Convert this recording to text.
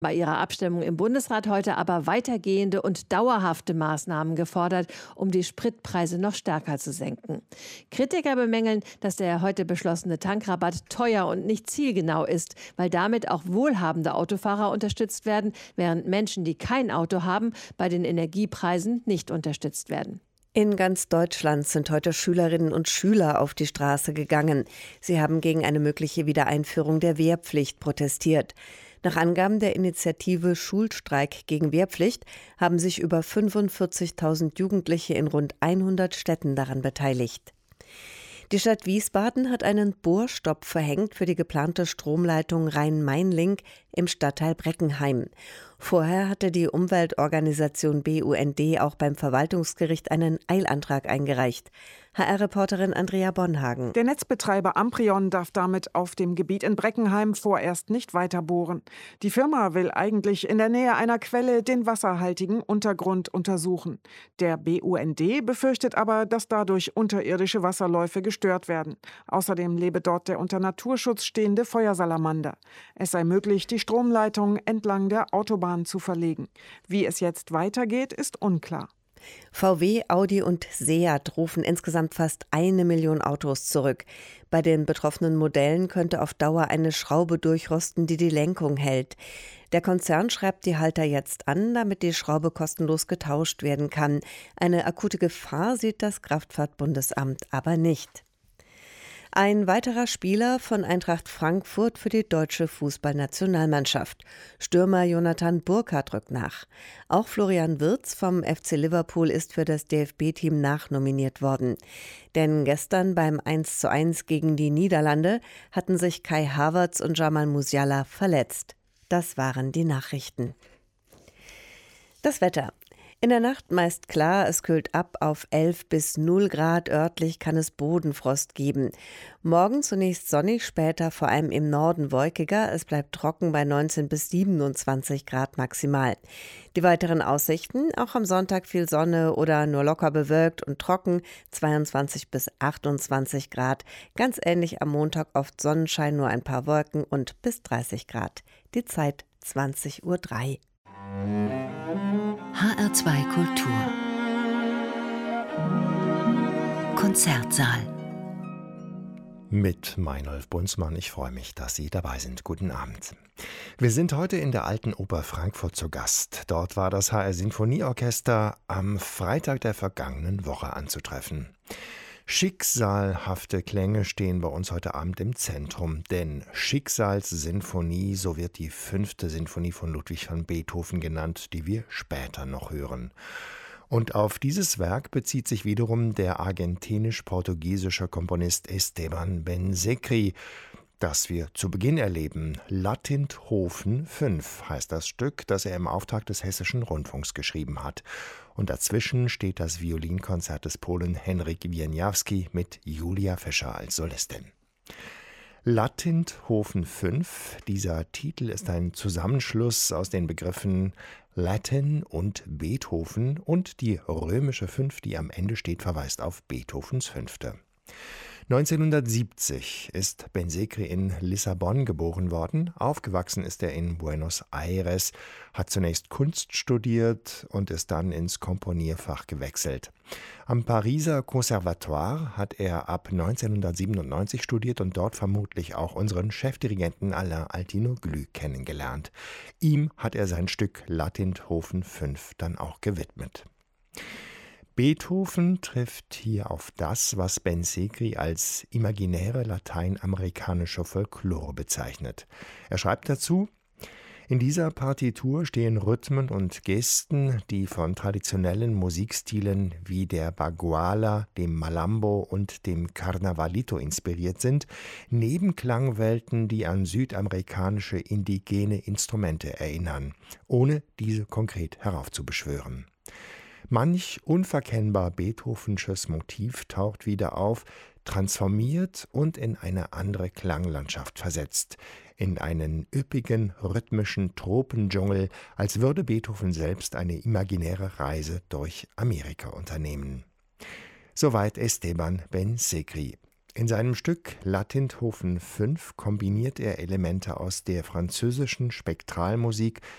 Bei ihrer Abstimmung im Bundesrat heute aber weitergehende und dauerhafte Maßnahmen gefordert, um die Spritpreise noch stärker zu senken. Kritiker bemängeln, dass der heute beschlossene Tankrabatt teuer und nicht zielgenau ist, weil damit auch wohlhabende Autofahrer unterstützt werden, während Menschen, die kein Auto haben, bei den Energiepreisen nicht unterstützt werden. In ganz Deutschland sind heute Schülerinnen und Schüler auf die Straße gegangen. Sie haben gegen eine mögliche Wiedereinführung der Wehrpflicht protestiert. Nach Angaben der Initiative Schulstreik gegen Wehrpflicht haben sich über 45.000 Jugendliche in rund 100 Städten daran beteiligt. Die Stadt Wiesbaden hat einen Bohrstopp verhängt für die geplante Stromleitung Rhein-Main-Link im Stadtteil Breckenheim. Vorher hatte die Umweltorganisation BUND auch beim Verwaltungsgericht einen Eilantrag eingereicht. HR-Reporterin Andrea Bonhagen. Der Netzbetreiber Amprion darf damit auf dem Gebiet in Breckenheim vorerst nicht weiter bohren. Die Firma will eigentlich in der Nähe einer Quelle den wasserhaltigen Untergrund untersuchen. Der BUND befürchtet aber, dass dadurch unterirdische Wasserläufe gestört werden. Außerdem lebe dort der unter Naturschutz stehende Feuersalamander. Es sei möglich, die Stromleitung entlang der Autobahn zu verlegen. Wie es jetzt weitergeht, ist unklar. VW, Audi und Seat rufen insgesamt fast 1 Million Autos zurück. Bei den betroffenen Modellen könnte auf Dauer eine Schraube durchrosten, die die Lenkung hält. Der Konzern schreibt die Halter jetzt an, damit die Schraube kostenlos getauscht werden kann. Eine akute Gefahr sieht das Kraftfahrtbundesamt aber nicht. Ein weiterer Spieler von Eintracht Frankfurt für die deutsche Fußballnationalmannschaft. Stürmer Jonathan Burkhardt rückt nach. Auch Florian Wirtz vom FC Liverpool ist für das DFB-Team nachnominiert worden. Denn gestern beim 1:1 gegen die Niederlande hatten sich Kai Havertz und Jamal Musiala verletzt. Das waren die Nachrichten. Das Wetter. In der Nacht meist klar, es kühlt ab auf 11 bis 0 Grad, örtlich kann es Bodenfrost geben. Morgen zunächst sonnig, später vor allem im Norden wolkiger, es bleibt trocken bei 19 bis 27 Grad maximal. Die weiteren Aussichten, auch am Sonntag viel Sonne oder nur locker bewölkt und trocken, 22 bis 28 Grad. Ganz ähnlich am Montag oft Sonnenschein, nur ein paar Wolken und bis 30 Grad. Die Zeit 20:03 Uhr. HR2 Kultur Konzertsaal mit Meinolf Bunzmann. Ich freue mich, dass Sie dabei sind. Guten Abend. Wir sind heute in der Alten Oper Frankfurt zu Gast. Dort war das HR Sinfonieorchester am Freitag der vergangenen Woche anzutreffen. Schicksalhafte Klänge stehen bei uns heute Abend im Zentrum, denn Schicksalssinfonie, so wird die 5. Sinfonie von Ludwig van Beethoven genannt, die wir später noch hören. Und auf dieses Werk bezieht sich wiederum der argentinisch-portugiesische Komponist Esteban Bensekri, das wir zu Beginn erleben. Latinthofen 5 heißt das Stück, das er im Auftrag des Hessischen Rundfunks geschrieben hat. Und dazwischen steht das Violinkonzert des Polen Henryk Wieniawski mit Julia Fischer als Solistin. Latinthofen 5, dieser Titel ist ein Zusammenschluss aus den Begriffen Latin und Beethoven, und die römische 5, die am Ende steht, verweist auf Beethovens 5. 1970 ist Bensekri in Lissabon geboren worden. Aufgewachsen ist er in Buenos Aires, hat zunächst Kunst studiert und ist dann ins Komponierfach gewechselt. Am Pariser Conservatoire hat er ab 1997 studiert und dort vermutlich auch unseren Chefdirigenten Alain Altinoglou kennengelernt. Ihm hat er sein Stück Latinthofen 5 dann auch gewidmet. Beethoven trifft hier auf das, was Bensekri als imaginäre lateinamerikanische Folklore bezeichnet. Er schreibt dazu: In dieser Partitur stehen Rhythmen und Gesten, die von traditionellen Musikstilen wie der Baguala, dem Malambo und dem Carnavalito inspiriert sind, neben Klangwelten, die an südamerikanische indigene Instrumente erinnern, ohne diese konkret heraufzubeschwören. Manch unverkennbar beethovensches Motiv taucht wieder auf, transformiert und in eine andere Klanglandschaft versetzt, in einen üppigen, rhythmischen Tropendschungel, als würde Beethoven selbst eine imaginäre Reise durch Amerika unternehmen. Soweit Esteban Bensekri. In seinem Stück La Tinthofen 5 kombiniert er Elemente aus der französischen Spektralmusik